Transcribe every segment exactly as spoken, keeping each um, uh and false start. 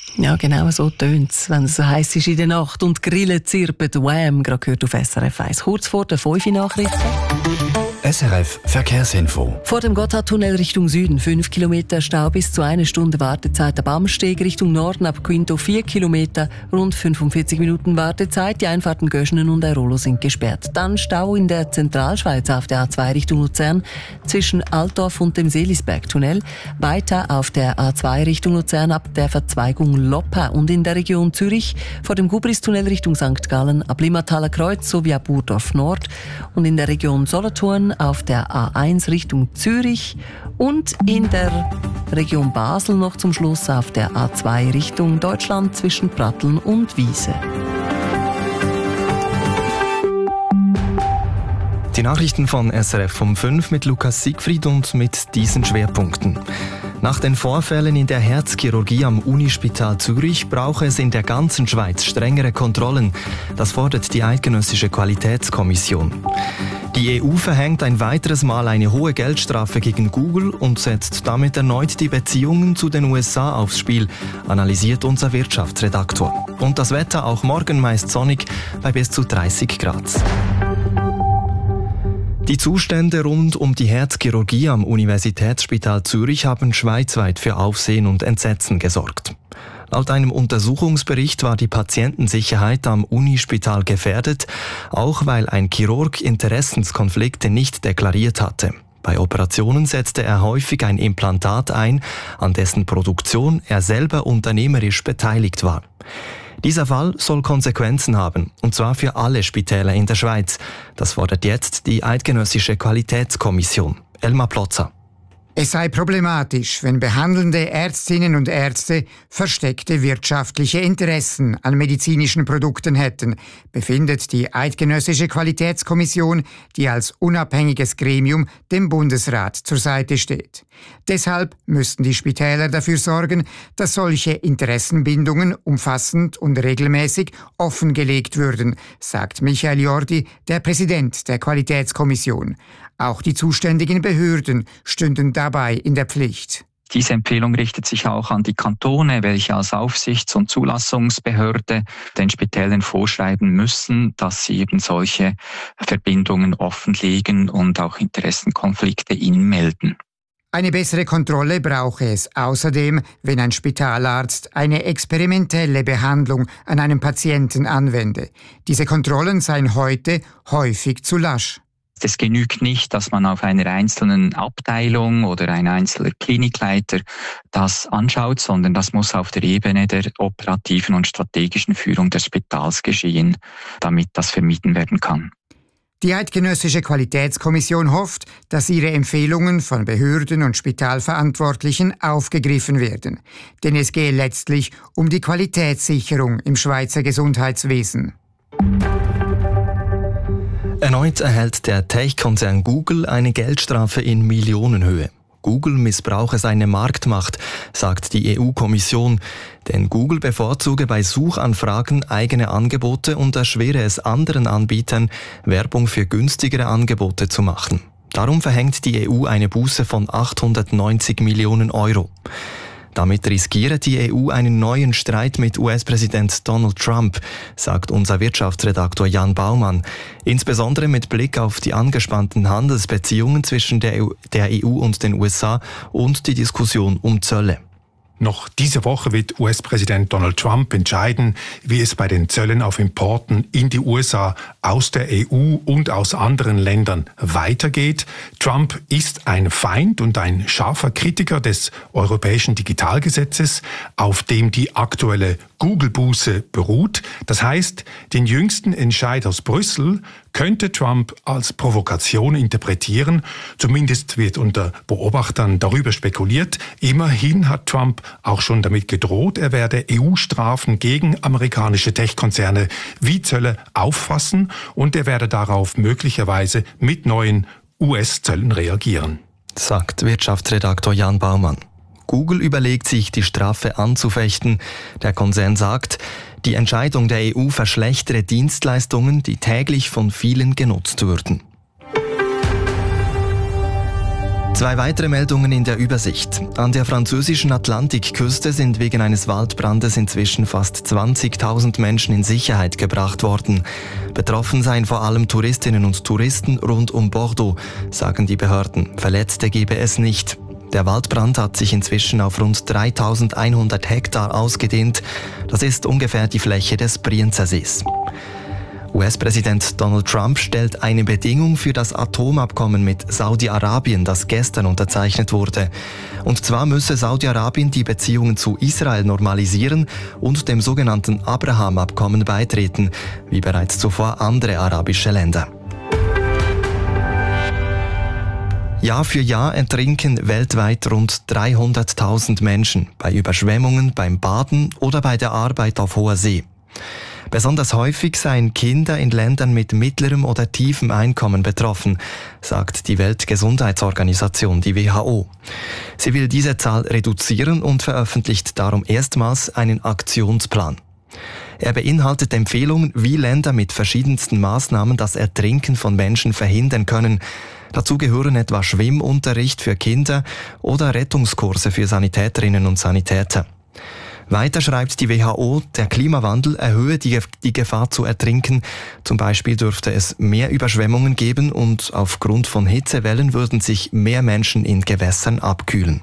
Ja, genau so tönt es, wenn es so heiß ist in der Nacht und Grillen zirpen. Wham, gerade gehört auf S R F eins. Kurz vor der fünf Uhr Nachrichten. S R F Verkehrsinfo. Vor dem Gotthardtunnel Richtung Süden fünf Kilometer Stau bis zu eine Stunde Wartezeit. Ab Amsteg Richtung Norden ab Quinto vier Kilometer, rund fünfundvierzig Minuten Wartezeit. Die Einfahrten Göschenen und Airolo sind gesperrt. Dann Stau in der Zentralschweiz auf der A zwei Richtung Luzern zwischen Altdorf und dem Seelisbergtunnel. Weiter auf der A zwei Richtung Luzern ab der Verzweigung Loppa und in der Region Zürich vor dem Gubristunnel Richtung Sankt Gallen ab Limmataler Kreuz sowie ab Burdorf Nord und in der Region Solothurn auf der A eins Richtung Zürich und in der Region Basel noch zum Schluss auf der A zwei Richtung Deutschland zwischen Pratteln und Wiese. Die Nachrichten von S R F um fünf mit Lukas Siegfried und mit diesen Schwerpunkten. Nach den Vorfällen in der Herzchirurgie am Unispital Zürich brauche es in der ganzen Schweiz strengere Kontrollen. Das fordert die Eidgenössische Qualitätskommission. Die E U verhängt ein weiteres Mal eine hohe Geldstrafe gegen Google und setzt damit erneut die Beziehungen zu den U S A aufs Spiel, analysiert unser Wirtschaftsredaktor. Und das Wetter auch morgen meist sonnig bei bis zu dreißig Grad. Die Zustände rund um die Herzchirurgie am Universitätsspital Zürich haben schweizweit für Aufsehen und Entsetzen gesorgt. Laut einem Untersuchungsbericht war die Patientensicherheit am Unispital gefährdet, auch weil ein Chirurg Interessenskonflikte nicht deklariert hatte. Bei Operationen setzte er häufig ein Implantat ein, an dessen Produktion er selber unternehmerisch beteiligt war. Dieser Fall soll Konsequenzen haben, und zwar für alle Spitäler in der Schweiz. Das fordert jetzt die Eidgenössische Qualitätskommission. Elmar Plotzer. Es sei problematisch, wenn behandelnde Ärztinnen und Ärzte versteckte wirtschaftliche Interessen an medizinischen Produkten hätten, befindet die Eidgenössische Qualitätskommission, die als unabhängiges Gremium dem Bundesrat zur Seite steht. Deshalb müssten die Spitäler dafür sorgen, dass solche Interessenbindungen umfassend und regelmäßig offengelegt würden, sagt Michael Jordi, der Präsident der Qualitätskommission. Auch die zuständigen Behörden stünden dabei in der Pflicht. Diese Empfehlung richtet sich auch an die Kantone, welche als Aufsichts- und Zulassungsbehörde den Spitälern vorschreiben müssen, dass sie eben solche Verbindungen offenlegen und auch Interessenkonflikte ihnen melden. Eine bessere Kontrolle brauche es außerdem, wenn ein Spitalarzt eine experimentelle Behandlung an einem Patienten anwende. Diese Kontrollen seien heute häufig zu lasch. Es genügt nicht, dass man auf einer einzelnen Abteilung oder ein einzelner Klinikleiter das anschaut, sondern das muss auf der Ebene der operativen und strategischen Führung des Spitals geschehen, damit das vermieden werden kann. Die Eidgenössische Qualitätskommission hofft, dass ihre Empfehlungen von Behörden und Spitalverantwortlichen aufgegriffen werden. Denn es gehe letztlich um die Qualitätssicherung im Schweizer Gesundheitswesen. Erneut erhält der Tech-Konzern Google eine Geldstrafe in Millionenhöhe. Google missbrauche seine Marktmacht, sagt die E U-Kommission. Denn Google bevorzuge bei Suchanfragen eigene Angebote und erschwere es anderen Anbietern, Werbung für günstigere Angebote zu machen. Darum verhängt die E U eine Buße von achthundertneunzig Millionen Euro. Damit riskiere die E U einen neuen Streit mit U S-Präsident Donald Trump, sagt unser Wirtschaftsredaktor Jan Baumann. Insbesondere mit Blick auf die angespannten Handelsbeziehungen zwischen der E U und den U S A und die Diskussion um Zölle. Noch diese Woche wird U S-Präsident Donald Trump entscheiden, wie es bei den Zöllen auf Importen in die U S A aus der E U und aus anderen Ländern weitergeht. Trump ist ein Feind und ein scharfer Kritiker des europäischen Digitalgesetzes, auf dem die aktuelle Google-Buße beruht. Das heißt, den jüngsten Entscheid aus Brüssel könnte Trump als Provokation interpretieren. Zumindest wird unter Beobachtern darüber spekuliert. Immerhin hat Trump auch schon damit gedroht, er werde E U-Strafen gegen amerikanische Tech-Konzerne wie Zölle auffassen und er werde darauf möglicherweise mit neuen U S-Zöllen reagieren, sagt Wirtschaftsredaktor Jan Baumann. Google überlegt sich, die Strafe anzufechten. Der Konzern sagt, die Entscheidung der E U verschlechtere Dienstleistungen, die täglich von vielen genutzt würden. Zwei weitere Meldungen in der Übersicht. An der französischen Atlantikküste sind wegen eines Waldbrandes inzwischen fast zwanzigtausend Menschen in Sicherheit gebracht worden. Betroffen seien vor allem Touristinnen und Touristen rund um Bordeaux, sagen die Behörden. Verletzte gebe es nicht. Der Waldbrand hat sich inzwischen auf rund dreitausendeinhundert Hektar ausgedehnt. Das ist ungefähr die Fläche des Brienzer Sees. U S-Präsident Donald Trump stellt eine Bedingung für das Atomabkommen mit Saudi-Arabien, das gestern unterzeichnet wurde. Und zwar müsse Saudi-Arabien die Beziehungen zu Israel normalisieren und dem sogenannten Abraham-Abkommen beitreten, wie bereits zuvor andere arabische Länder. Jahr für Jahr ertrinken weltweit rund dreihunderttausend Menschen bei Überschwemmungen, beim Baden oder bei der Arbeit auf hoher See. Besonders häufig seien Kinder in Ländern mit mittlerem oder tiefem Einkommen betroffen, sagt die Weltgesundheitsorganisation, die W H O. Sie will diese Zahl reduzieren und veröffentlicht darum erstmals einen Aktionsplan. Er beinhaltet Empfehlungen, wie Länder mit verschiedensten Maßnahmen das Ertrinken von Menschen verhindern können. Dazu gehören etwa Schwimmunterricht für Kinder oder Rettungskurse für Sanitäterinnen und Sanitäter. Weiter schreibt die W H O, der Klimawandel erhöhe die, die Gefahr zu ertrinken. Zum Beispiel dürfte es mehr Überschwemmungen geben und aufgrund von Hitzewellen würden sich mehr Menschen in Gewässern abkühlen.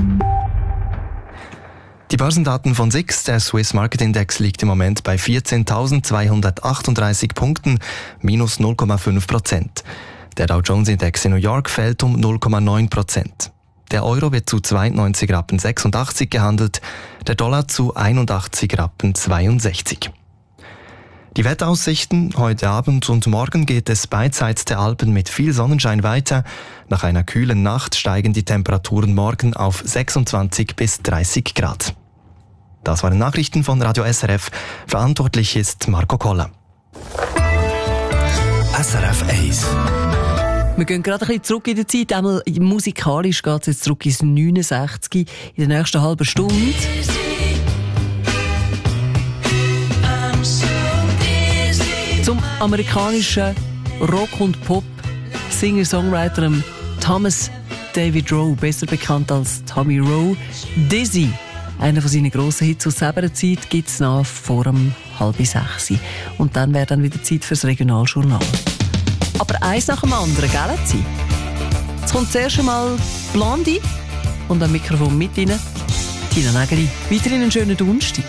Die Börsendaten von S I X, der Swiss Market Index, liegt im Moment bei vierzehntausendzweihundertachtunddreißig Punkten, minus null Komma fünf Prozent. Der Dow Jones Index in New York fällt um null Komma neun Prozent. Der Euro wird zu zweiundneunzig Rappen sechsundachtzig gehandelt, der Dollar zu einundachtzig Rappen zweiundsechzig. Die Wetteraussichten: Heute Abend und morgen geht es beidseits der Alpen mit viel Sonnenschein weiter. Nach einer kühlen Nacht steigen die Temperaturen morgen auf sechsundzwanzig bis dreißig Grad. Das waren Nachrichten von Radio S R F. Verantwortlich ist Marco Koller. S R F eins. Wir gehen gerade ein bisschen zurück in der Zeit. Einmal musikalisch geht es jetzt zurück ins neunundsechzig in der nächsten halben Stunde. Zum amerikanischen Rock- und Pop-Singer-Songwriter Thomas David Rowe, besser bekannt als Tommy Rowe. Dizzy, einer von seinen grossen Hits aus selber Zeit, gibt es nach vor um halb sechs. Und dann wäre dann wieder Zeit fürs Regionaljournal. Aber eins nach dem anderen, gell? Jetzt kommt zuerst einmal Blondie und am Mikrofon mit Ihnen Tina Nägeli. Weiterhin einen schönen Donnerstag.